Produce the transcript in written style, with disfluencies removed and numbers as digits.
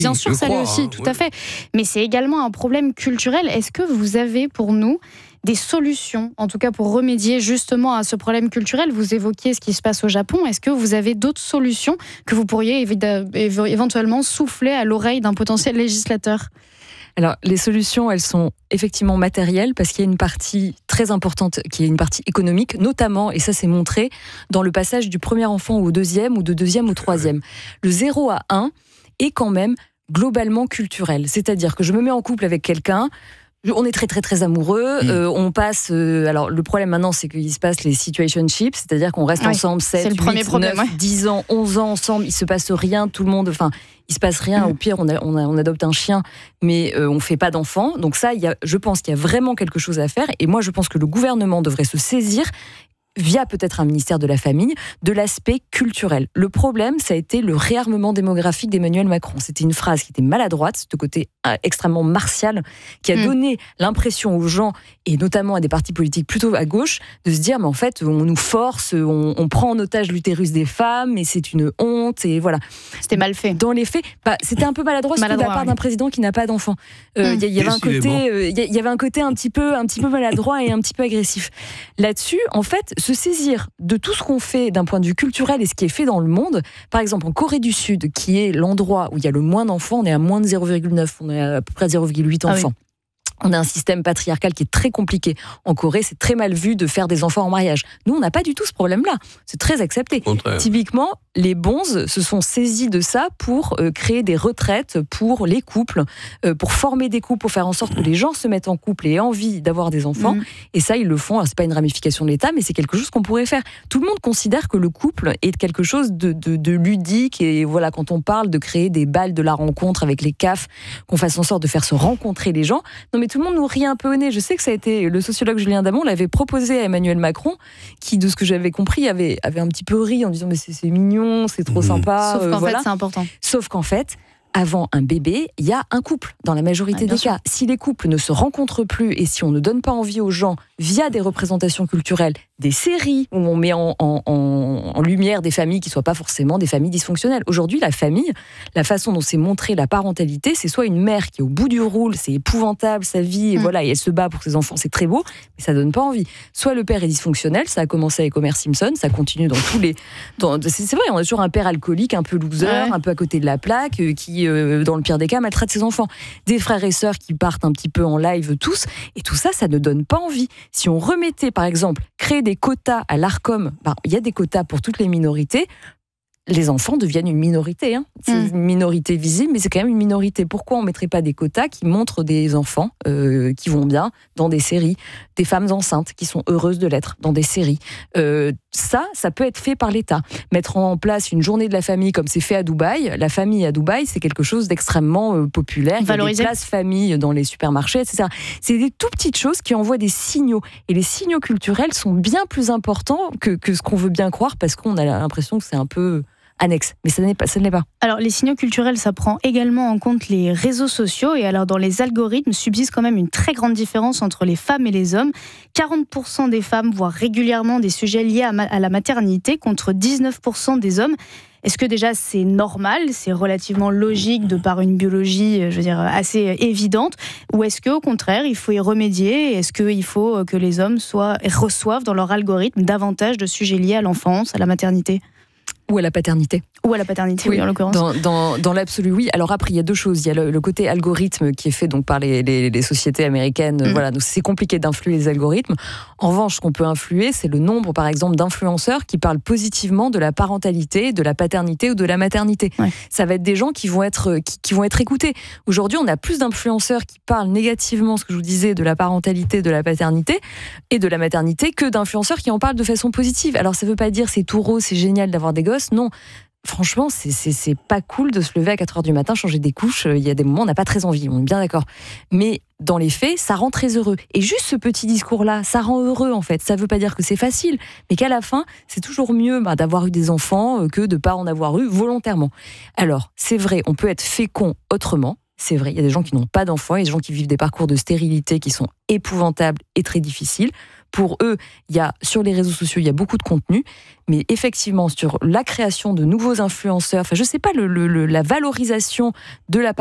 Bien sûr, ça l'est aussi, tout à fait. Mais c'est également un problème culturel. Est-ce que vous avez pour nous des solutions, en tout cas pour remédier justement à ce problème culturel? Vous évoquiez ce qui se passe au Japon. Est-ce que vous avez d'autres solutions que vous pourriez éventuellement souffler à l'oreille d'un potentiel législateur? Alors, les solutions, elles sont effectivement matérielles parce qu'il y a une partie très importante qui est une partie économique, notamment, et ça c'est montré, dans le passage du premier enfant au deuxième ou de deuxième au troisième. Le 0 à 1 est quand même globalement culturel. C'est-à-dire que je me mets en couple avec quelqu'un, on est très très très amoureux, on passe... alors le problème maintenant c'est qu'il se passe les situationships, c'est-à-dire qu'on reste ensemble 7, 8, 9, 10 ans, 11 ans ensemble, il se passe rien, tout le monde... Enfin, il se passe rien, au pire on adopte un chien, mais on fait pas d'enfants. Donc ça, je pense qu'il y a vraiment quelque chose à faire, et moi je pense que le gouvernement devrait se saisir via peut-être un ministère de la famille, de l'aspect culturel. Le problème, ça a été le réarmement démographique d'Emmanuel Macron. C'était une phrase qui était maladroite, ce côté extrêmement martial, qui a donné l'impression aux gens, et notamment à des partis politiques plutôt à gauche, de se dire, mais en fait, on nous force, on prend en otage l'utérus des femmes, et c'est une honte, et voilà. C'était mal fait. Dans les faits, c'était un peu maladroit, surtout de la part d'un président qui n'a pas d'enfant. Il y avait un côté un petit peu maladroit et un petit peu agressif. Là-dessus, en fait, se saisir de tout ce qu'on fait d'un point de vue culturel et ce qui est fait dans le monde. Par exemple, en Corée du Sud, qui est l'endroit où il y a le moins d'enfants, on est à moins de 0,9, on est à peu près 0,8 enfants. Oui. On a un système patriarcal qui est très compliqué. En Corée, c'est très mal vu de faire des enfants en mariage. Nous, on n'a pas du tout ce problème-là. C'est très accepté. Typiquement, les bonzes se sont saisis de ça pour créer des retraites pour les couples, pour former des couples, pour faire en sorte que les gens se mettent en couple et aient envie d'avoir des enfants. Et ça, ils le font. Alors, c'est pas une ramification de l'État, mais c'est quelque chose qu'on pourrait faire. Tout le monde considère que le couple est quelque chose de ludique. Et voilà, quand on parle de créer des balles de la rencontre avec les CAF, qu'on fasse en sorte de faire se rencontrer les gens. Non, mais tout le monde nous rit un peu au nez. Je sais que ça a été le sociologue Julien Damon l'avait proposé à Emmanuel Macron, qui, de ce que j'avais compris, avait un petit peu ri en disant mais c'est mignon, c'est trop sympa. Sauf qu'en fait, c'est important. Sauf qu'en fait, avant un bébé, il y a un couple dans la majorité des cas. Si les couples ne se rencontrent plus et si on ne donne pas envie aux gens via des représentations culturelles, des séries où on met en lumière des familles qui ne soient pas forcément des familles dysfonctionnelles. Aujourd'hui, la famille, la façon dont c'est montré la parentalité, c'est soit une mère qui est au bout du roule, c'est épouvantable sa vie, et voilà, et elle se bat pour ses enfants, c'est très beau, mais ça donne pas envie. Soit le père est dysfonctionnel, ça a commencé avec Homer Simpson, ça continue dans tous les... c'est vrai, on a toujours un père alcoolique, un peu loser, un peu à côté de la plaque, qui, dans le pire des cas, maltraite ses enfants. Des frères et sœurs qui partent un petit peu en live tous, et tout ça, ça ne donne pas envie. Si on remettait, par exemple, créer des quotas à l'Arcom, il y a des quotas pour toutes les minorités, les enfants deviennent une minorité. C'est une minorité visible, mais c'est quand même une minorité. Pourquoi on ne mettrait pas des quotas qui montrent des enfants qui vont bien dans des séries, des femmes enceintes qui sont heureuses de l'être dans des séries? Ça peut être fait par l'État. Mettre en place une journée de la famille comme c'est fait à Dubaï. La famille à Dubaï, c'est quelque chose d'extrêmement populaire. Valorisé. Il y a des places famille dans les supermarchés, etc. C'est des tout petites choses qui envoient des signaux. Et les signaux culturels sont bien plus importants que ce qu'on veut bien croire, parce qu'on a l'impression que c'est un peu annexe, mais ça ne l'est pas. Alors, les signaux culturels, ça prend également en compte les réseaux sociaux, et alors dans les algorithmes subsiste quand même une très grande différence entre les femmes et les hommes. 40% des femmes voient régulièrement des sujets liés à la maternité, contre 19% des hommes. Est-ce que déjà c'est normal, c'est relativement logique de par une biologie, je veux dire, assez évidente, ou est-ce qu'au contraire il faut y remédier? Est-ce qu'il faut que les hommes reçoivent dans leur algorithme davantage de sujets liés à l'enfance, à la maternité? Ou à la paternité. Ou à la paternité, oui, en l'occurrence. Dans l'absolu, oui. Alors après, il y a deux choses. Il y a le côté algorithme qui est fait donc par les sociétés américaines. Voilà, donc c'est compliqué d'influer les algorithmes. En revanche, ce qu'on peut influer, c'est le nombre, par exemple, d'influenceurs qui parlent positivement de la parentalité, de la paternité ou de la maternité. Ouais. Ça va être des gens qui vont être écoutés. Aujourd'hui, on a plus d'influenceurs qui parlent négativement, ce que je vous disais, de la parentalité, de la paternité et de la maternité, que d'influenceurs qui en parlent de façon positive. Alors ça veut pas dire c'est tout rose, c'est génial d'avoir des gosses. Non. Franchement, c'est pas cool de se lever à 4h du matin, changer des couches. Il y a des moments, on n'a pas très envie, on est bien d'accord. Mais dans les faits, ça rend très heureux. Et juste ce petit discours-là, ça rend heureux, en fait. Ça veut pas dire que c'est facile, mais qu'à la fin, c'est toujours mieux d'avoir eu des enfants que de pas en avoir eu volontairement. Alors, c'est vrai, on peut être fécond autrement. c'est vrai, il y a des gens qui n'ont pas d'enfants, il y a des gens qui vivent des parcours de stérilité qui sont épouvantables et très difficiles. Pour eux, sur les réseaux sociaux, il y a beaucoup de contenu, mais effectivement, sur la création de nouveaux influenceurs, je ne sais pas, la valorisation de la